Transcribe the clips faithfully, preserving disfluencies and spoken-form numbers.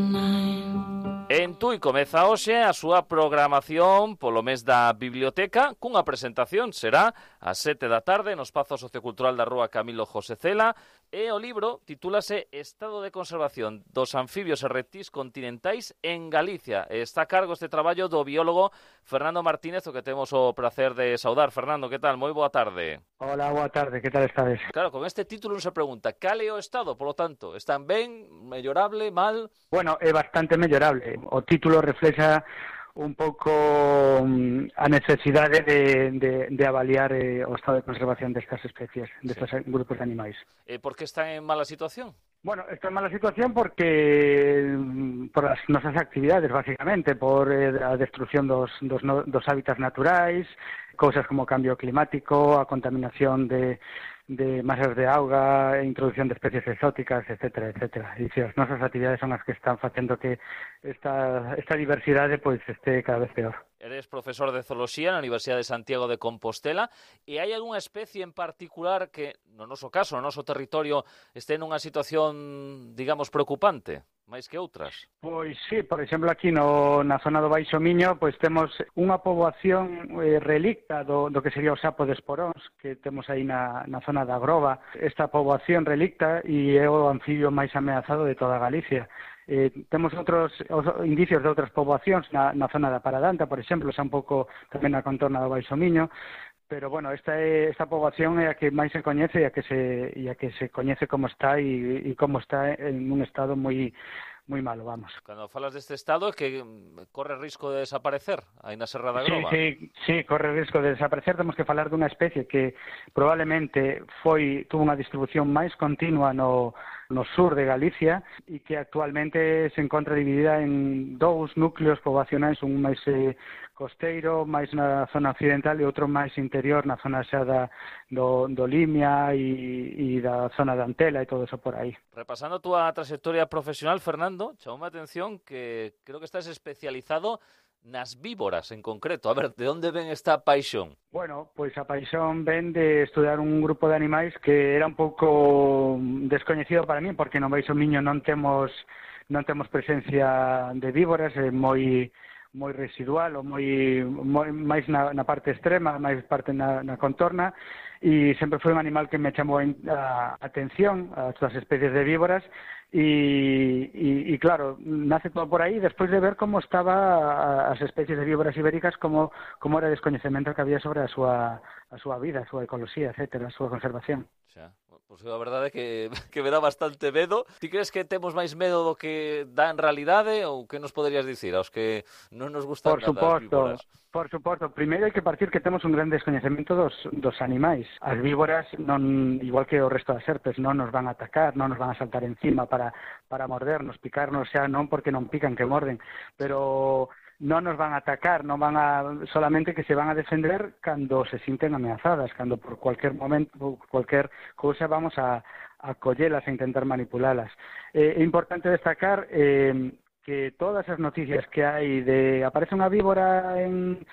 En Tui comeza hoxe a súa programación polo mes da biblioteca cunha presentación, será ás sete da tarde no Espazo Sociocultural da Rúa Camilo José Cela, e o libro titúlase Estado de conservación dos anfibios e reptís continentais en Galicia. Está a cargo este traballo do biólogo Fernando Martínez, o que temos o placer de saudar. Fernando, que tal? Moi boa tarde. Hola, boa tarde, que tal estades? Claro, con este título non se pregunta cal é o estado, polo tanto, están ben, mellorable, mal? Bueno, é bastante mellorable. O título reflexa un pouco um, a necesidade de, de, de avaliar eh, o estado de conservación destas especies, destes sí. grupos de animais. E por que están en mala situación? Bueno, está en mala situación porque por as nosas actividades, básicamente, por eh, a destrucción dos, dos, dos hábitats naturais, cousas como o cambio climático, a contaminación de, de masas de auga, a introducción de especies exóticas, etcétera, etcétera. E se as nosas actividades son as que están facendo que esta, esta diversidade pois este cada vez peor. Eres profesor de zooloxía na Universidade de Santiago de Compostela e hai algunha especie en particular que, no noso caso, no noso territorio, este nunha situación, digamos, preocupante, máis que outras? Pois sí, por exemplo, aquí no, na zona do Baixo Miño, pois temos unha poboación eh, relicta do, do que sería o sapo de esporóns, que temos aí na, na zona da Groba. Esta poboación relicta e é o anfibio máis ameazado de toda Galicia. Eh, temos outros indicios de outras poboacións na, na zona da Paradanta, por exemplo, xa un pouco tamén na contorna do Baixo Miño, pero bueno, esta é, esta poboación é a que máis se coñece e a que se e a que se coñece como está e, e como está en un estado moi moi malo, vamos. Cando falas deste estado é que corre risco de desaparecer aí na Serra da Groba. Sí, sí, sí, corre risco de desaparecer. Temos que falar dunha especie que probablemente foi tuvo unha distribución máis continua no no sur de Galicia e que actualmente se encontra dividida en dous núcleos poboacionais, un máis eh, costeiro, máis na zona occidental e outro máis interior na zona xa da, do, do Limia e, e da zona de Antela e todo eso por aí. Repasando a túa trayectoria profesional, Fernando, chamoume a atención que creo que estás especializado nas víboras en concreto. A ver, de onde ven esta paixón? Bueno, pois a paixón ven de estudar un grupo de animais que era un pouco descoñecido para mí, porque no Baixo Miño non temos non temos presencia de víboras, é moi moi residual ou moi, moi máis na, na parte extrema, máis parte na, na contorna, e sempre foi un animal que me chamou a, a atención a todas as especies de víboras. E, e, e claro, nace todo por aí despois de ver como estaba as especies de víboras ibéricas, como, como era o descoñecemento que había sobre a súa, a súa vida, a súa ecoloxía, etcétera, a súa conservación. Xa, pois a verdade é que, que me dá bastante medo. Ti crees que temos máis medo do que dá en realidade ou que nos poderías dicir aos que non nos gustan por nada suposto, as víboras? Por suposto, primeiro hai que partir que temos un gran descoñecemento dos, dos animais. As víboras, non, igual que o resto das serpes, non nos van a atacar, non nos van a saltar encima para, para mordernos, picarnos, xa non porque non pican, que morden, pero non nos van a atacar, non van a, solamente que se van a defender cando se sinten ameazadas, cando por cualquier momento, por cualquier cousa vamos a, a collelas e intentar manipulalas. Eh, é importante destacar eh, que todas as noticias que hai de aparece unha víbora en,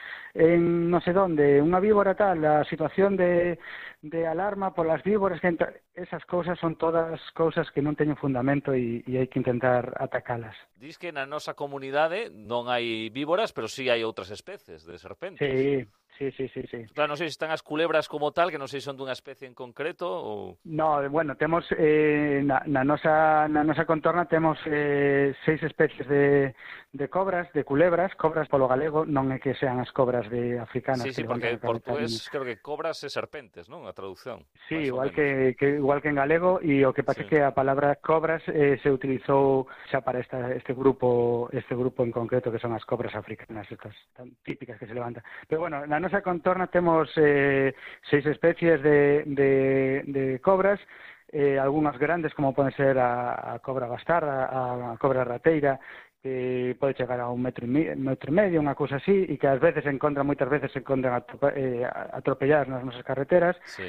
en non sei onde, unha víbora tal, a situación de, de alarma polas víboras, que entra, esas cousas son todas cousas que non teñen fundamento e, e hai que intentar atacalas. Dis que na nosa comunidade non hai víboras, pero sí hai outras especies de serpentes. Sí, sí, sí, sí, sí. Claro, non sei se están as culebras como tal, que non sei se son dunha especie en concreto ou... No, bueno, temos eh, na, na, nosa, na nosa contorna temos eh, seis especies de, de cobras, de culebras, cobras polo galego, non é que sean as cobras de africanas. Sí, sí, porque en portugués creo que cobras e serpentes, non? A traducción. Sí, igual que, que, igual que en galego, e o que pasa é sí. que a palabra cobras eh, se utilizou xa para esta, este grupo este grupo en concreto, que son as cobras africanas, estas tan típicas que se levantan. Pero bueno, na nosa contorna temos eh, seis especies de, de, de cobras, eh, algunhas grandes como poden ser a, a cobra bastarda, a, a cobra rateira, que pode chegar a un metro e, me, metro e medio, unha cousa así, e que ás veces se encontran, moitas veces se encontran atrope, eh, atropelladas nas nosas carreteras. Sí.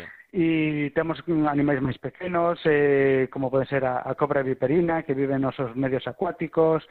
E temos animais máis pequenos, eh, como pode ser a, a cobra viperina, que vive nos medios acuáticos,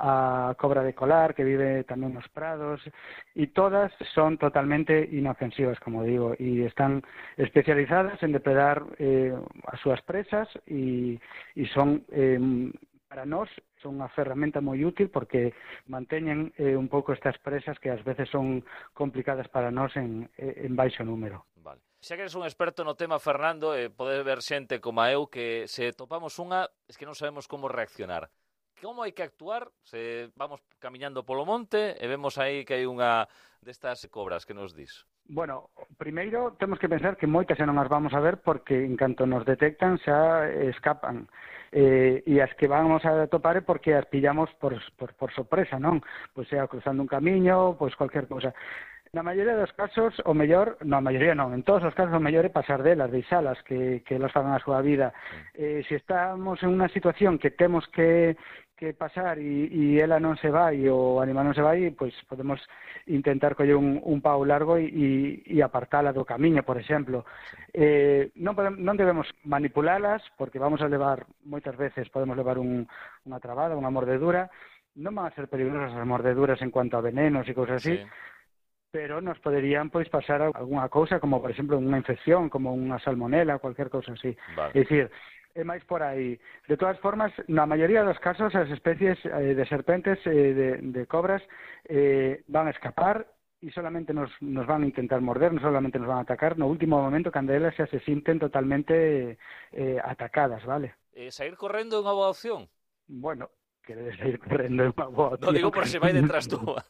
a cobra de colar, que vive tamén nos prados, e todas son totalmente inofensivas, como digo, e están especializadas en depredar eh, as súas presas, e, e son... Eh, para nós son unha ferramenta moi útil porque manteñen eh, un pouco estas presas que ás veces son complicadas para nós en, en baixo número. Vale. Xa que eres un experto no tema, Fernando, eh, podes ver xente como a eu que se topamos unha, es que non sabemos como reaccionar. Como hai que actuar se vamos camiñando polo monte e vemos aí que hai unha destas cobras que nos dis? Bueno, primeiro temos que pensar que moitas xa non as vamos a ver porque en canto nos detectan xa escapan. Eh, e as que vamos a topar é porque as pillamos por, por, por sorpresa, non? Pois sea cruzando un camiño, pois cualquier cousa. Na maioría dos casos, o mellor, na maioría non, en todos os casos o mellor é pasar delas, deixalas, que, que elas fagan a súa vida. Eh, se estamos en unha situación que temos que, que pasar e, e ela non se vai, o animal non se vai, pois podemos intentar coller un, un pau largo e, e apartala do camiño, por exemplo. Eh, non, podemos, non debemos manipulalas, porque vamos a levar, moitas veces podemos levar un, unha trabada, unha mordedura. Non van a ser peligrosas as mordeduras en cuanto a venenos e cousas así, sí, pero nos poderían pois pasar algunha cousa, como por exemplo unha infección, como unha salmonela, cualquier cousa así. Vale. É dicir, é máis por aí. De todas formas, na maioría dos casos, as especies eh, de serpentes, eh, de, de cobras, eh, van a escapar e solamente nos, nos van a intentar morder, non solamente nos van a atacar no último momento, cando elas xa se sinten totalmente eh, atacadas, vale? Eh, sair correndo é unha boa opción? Bueno, queredes sair correndo é unha boa opción. Non digo por se vai detrás túa,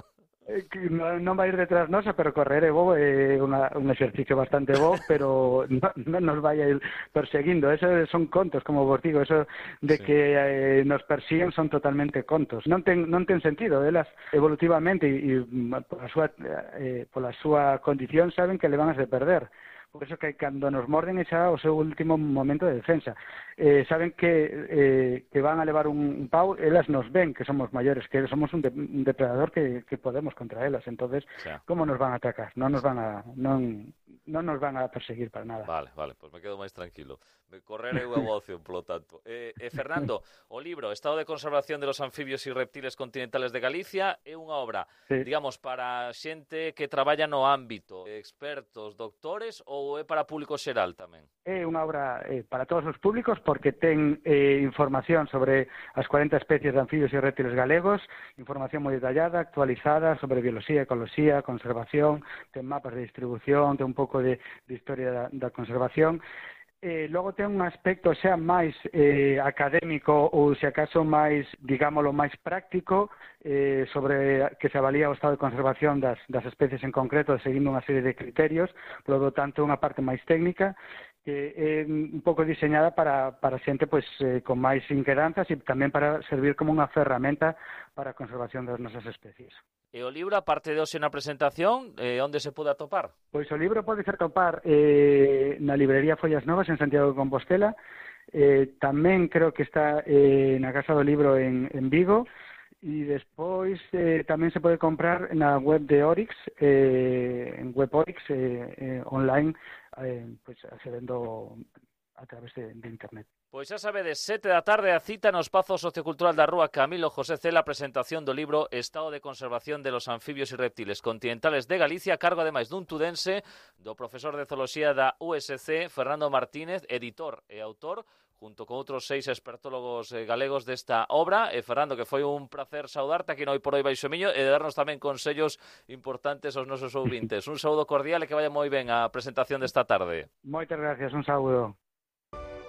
Non, non vai ir detrás nosa, pero correr é bo, é unha, un exercicio bastante bo, pero non, non nos vai a ir perseguindo. Eso son contos, como vos digo, eso de sí, que eh, nos persiguen son totalmente contos. Non ten, non ten sentido, elas evolutivamente e, e pola súa, eh, pola súa condición saben que le van a se perder. Por eso que cando nos morden é xa o seu último momento de defensa. Eh, saben que, eh, que van a levar un, un pau, elas nos ven que somos maiores, que somos un, de, un depredador que, que podemos contra elas. Entonces, sí, ¿cómo nos van a atacar? Non nos van a non, non nos van a perseguir para nada. Vale, vale, pois pues me quedo máis tranquilo. Correr é unha boa opción, polo tanto. Eh, eh, Fernando, o libro Estado de conservación de los anfibios e reptiles continentales de Galicia é unha obra, sí, digamos, para xente que traballa no ámbito, expertos, doctores, ou é para público xeral tamén? É unha obra eh, para todos os públicos porque ten eh, información sobre as cuarenta especies de anfibios e reptiles galegos, información moi detallada, actualizada sobre bioloxía, ecoloxía, conservación, ten mapas de distribución, ten un pouco de, de historia da, da conservación. Eh, logo ten un aspecto xa máis eh, académico ou se acaso máis, digámoslo, máis práctico eh, sobre que se avalía o estado de conservación das, das especies en concreto seguindo unha serie de criterios, polo tanto unha parte máis técnica que é un pouco diseñada para, para xente pois, eh, con máis inquedanzas e tamén para servir como unha ferramenta para a conservación das nosas especies. E o libro, aparte de hoxe na presentación, eh, onde se pode atopar? Pois o libro pode ser atopar eh, na librería Follas Novas en Santiago de Compostela, eh, tamén creo que está eh, na Casa do Libro en, en Vigo, e despois eh, tamén se pode comprar na web de Orix, eh, en web Orix eh, eh, online, eh, pues, accedendo a través de, de internet. Pois xa sabedes, sete da tarde a cita no Espazo Sociocultural da Rúa Camilo José Cela, a presentación do libro Estado de conservación de los anfibios e reptiles continentales de Galicia, a cargo ademais dun tudense, do profesor de zooloxía da U S C, Fernando Martínez, editor e autor, junto con outros seis expertólogos eh, galegos desta obra. E, Fernando, que foi un placer saudarte aquí no Hoy por Hoy Baixo Miño e de darnos tamén consellos importantes aos nosos ouvintes. Un saúdo cordial e que vaya moi ben a presentación desta tarde. Moitas gracias, un saúdo.